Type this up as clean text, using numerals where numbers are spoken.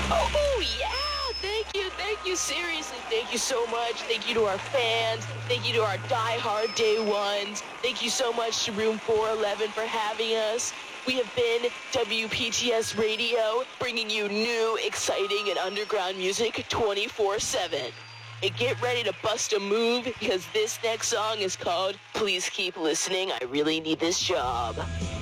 Oh, yeah. Thank you. Seriously, thank you so much. Thank you to our fans. Thank you to our diehard day ones. Thank you so much to Room 411 for having us. We have been WPTS Radio, bringing you new, exciting, and underground music 24/7. And get ready to bust a move, because this next song is called Please Keep Listening, I Really Need This Job.